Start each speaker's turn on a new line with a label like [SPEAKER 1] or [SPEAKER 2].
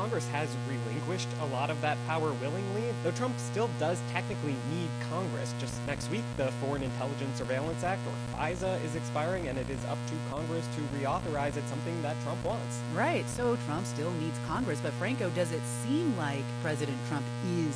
[SPEAKER 1] Congress has relinquished a lot of that power willingly, though Trump still does technically need Congress. Just next week, the Foreign Intelligence Surveillance Act, or FISA, is expiring, and it is up to Congress to reauthorize it, something that Trump wants.
[SPEAKER 2] Right, so Trump still needs Congress, but Franco, does it seem like President Trump is